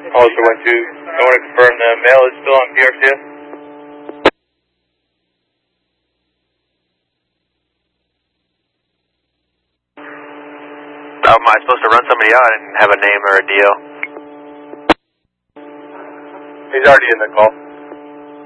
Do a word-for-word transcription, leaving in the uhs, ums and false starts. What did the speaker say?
Also went to, I want to confirm the mail is still on P R C S. Oh, am I supposed to run somebody out and have a name or a deal? He's already in the call.